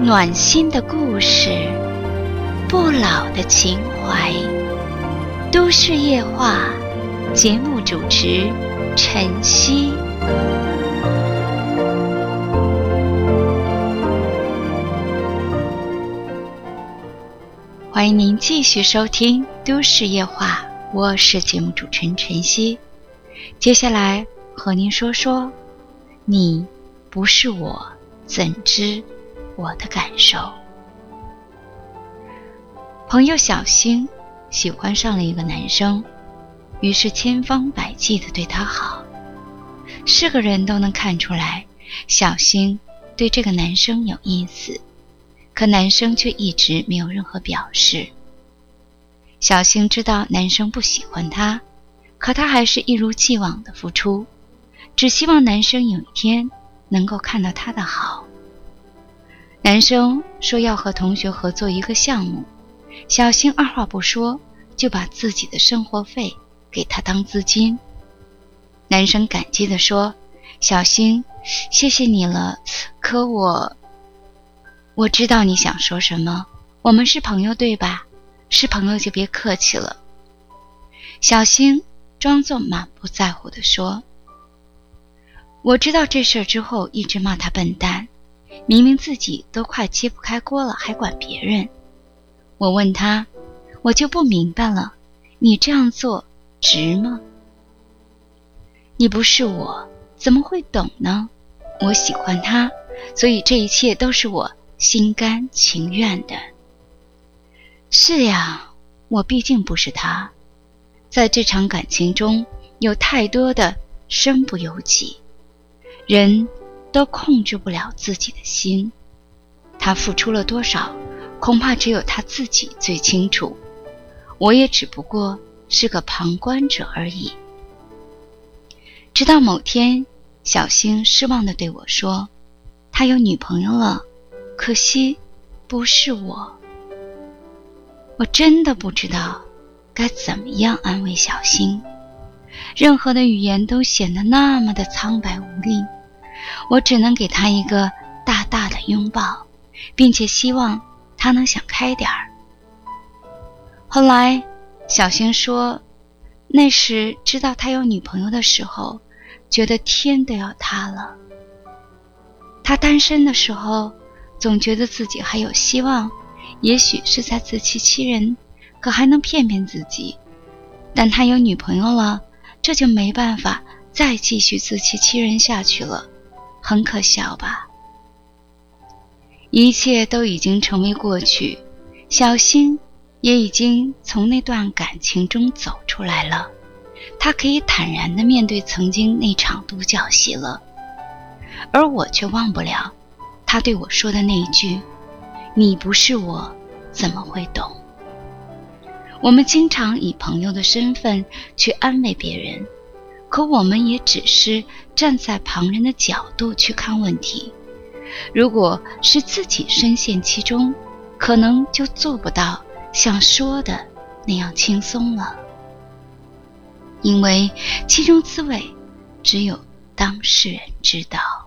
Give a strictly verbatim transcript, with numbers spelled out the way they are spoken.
暖心的故事，不老的情怀。都市夜话，节目主持晨曦。欢迎您继续收听都市夜话，我是节目主持人晨曦。接下来和您说说，你不是我，怎知我的感受？朋友小星喜欢上了一个男生，于是千方百计地对他好。是个人都能看出来，小星对这个男生有意思，可男生却一直没有任何表示。小星知道男生不喜欢他，可他还是一如既往的付出，只希望男生有一天能够看到他的好。男生说要和同学合作一个项目，小星二话不说就把自己的生活费给他当资金。男生感激地说，小星，谢谢你了，可我我知道你想说什么，我们是朋友对吧？是朋友就别客气了。小星装作满不在乎地说，我知道这事儿之后一直骂他笨蛋，明明自己都快揭不开锅了，还管别人。我问他，我就不明白了，你这样做值吗？你不是我，怎么会懂呢？我喜欢他，所以这一切都是我心甘情愿的。是呀，我毕竟不是他，在这场感情中有太多的身不由己，人都控制不了自己的心。他付出了多少，恐怕只有他自己最清楚，我也只不过是个旁观者而已。直到某天，小星失望地对我说，他有女朋友了，可惜不是我。我真的不知道该怎么样安慰小星，任何的语言都显得那么的苍白无力，我只能给他一个大大的拥抱，并且希望他能想开点儿。后来小星说，那时知道他有女朋友的时候，觉得天都要塌了。他单身的时候，总觉得自己还有希望，也许是在自欺欺人，可还能骗骗自己。但他有女朋友了，这就没办法再继续自欺欺人下去了，很可笑吧？一切都已经成为过去，小星也已经从那段感情中走出来了，他可以坦然地面对曾经那场独角戏了。而我却忘不了他对我说的那一句，你不是我，怎么会懂？我们经常以朋友的身份去安慰别人，可我们也只是站在旁人的角度去看问题。如果是自己深陷其中，可能就做不到像说的那样轻松了，因为其中滋味只有当事人知道。